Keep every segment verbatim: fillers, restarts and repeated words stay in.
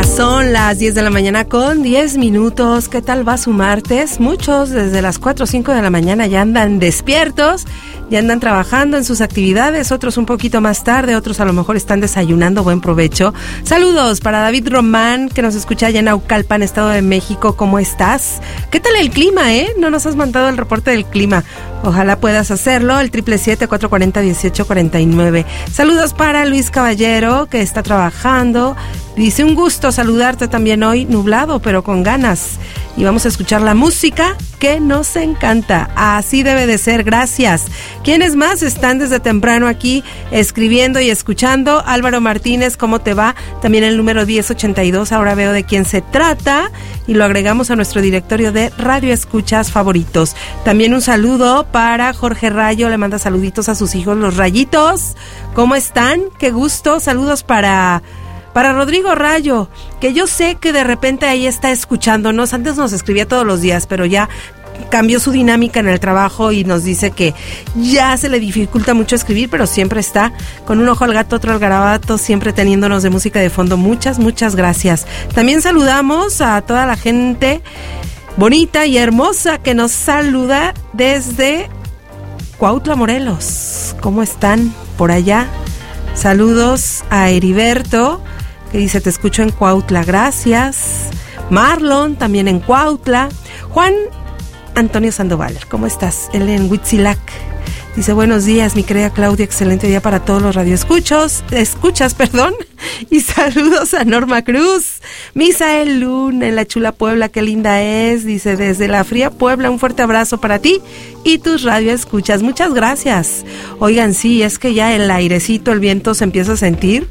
Son las diez de la mañana con diez minutos. ¿Qué tal va su martes? Muchos desde las cuatro o cinco de la mañana ya andan despiertos, ya andan trabajando en sus actividades, otros un poquito más tarde, otros a lo mejor están desayunando. Buen provecho. Saludos para David Román, que nos escucha allá en Naucalpan, Estado de México. ¿Cómo estás? ¿Qué tal el clima, eh? No nos has mandado el reporte del clima. Ojalá puedas hacerlo, el siete siete siete, cuatro cuatro cero, uno ocho cuatro nueve. Saludos para Luis Caballero, que está trabajando. Dice, un gusto saludarte también hoy, nublado, pero con ganas. Y vamos a escuchar la música que nos encanta. Así debe de ser, gracias. ¿Quiénes más están desde temprano aquí escribiendo y escuchando? Álvaro Martínez, ¿cómo te va? También el número diez ochenta y dos, ahora veo de quién se trata. Y lo agregamos a nuestro directorio de Radio Escuchas favoritos. También un saludo para Jorge Rayo, le manda saluditos a sus hijos, los Rayitos. ¿Cómo están? Qué gusto. Saludos para... Para Rodrigo Rayo, que yo sé que de repente ahí está escuchándonos. Antes nos escribía todos los días, pero ya cambió su dinámica en el trabajo y nos dice que ya se le dificulta mucho escribir, pero siempre está con un ojo al gato, otro al garabato, siempre teniéndonos de música de fondo. Muchas, muchas gracias. También saludamos a toda la gente bonita y hermosa que nos saluda desde Cuautla, Morelos. ¿Cómo están por allá? Saludos a Heriberto, que dice, te escucho en Cuautla, gracias. Marlon, también en Cuautla. Juan Antonio Sandoval, ¿cómo estás? Él en Huitzilac. Dice, buenos días, mi querida Claudia, excelente día para todos los radioescuchos, escuchas, perdón, y saludos a Norma Cruz. Misael Luna, en la chula Puebla, qué linda es, dice, desde la fría Puebla, un fuerte abrazo para ti y tus radioescuchas, muchas gracias. Oigan, sí, es que ya el airecito, el viento se empieza a sentir,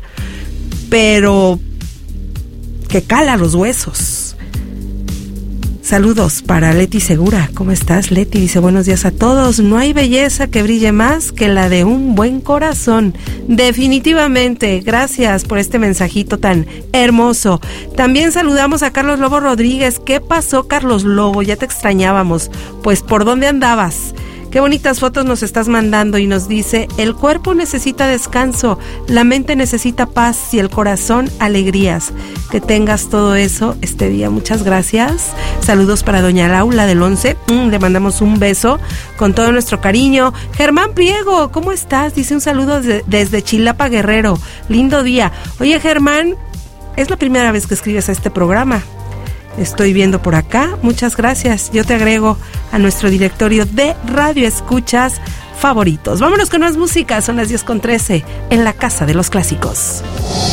pero que cala los huesos. Saludos para Leti Segura. ¿Cómo estás, Leti? Dice, buenos días a todos. No hay belleza que brille más que la de un buen corazón. Definitivamente. Gracias por este mensajito tan hermoso. También saludamos a Carlos Lobo Rodríguez. ¿Qué pasó, Carlos Lobo? Ya te extrañábamos. Pues, ¿por dónde andabas? Qué bonitas fotos nos estás mandando y nos dice, el cuerpo necesita descanso, la mente necesita paz y el corazón alegrías. Que tengas todo eso este día. Muchas gracias. Saludos para doña Laura del once. Mm, le mandamos un beso con todo nuestro cariño. Germán Priego, ¿cómo estás? Dice un saludo de, desde Chilapa, Guerrero. Lindo día. Oye, Germán, es la primera vez que escribes a este programa. Estoy viendo por acá, muchas gracias. Yo te agrego a nuestro directorio de Radio Escuchas favoritos. Vámonos con más música, son las diez con trece en la Casa de los Clásicos.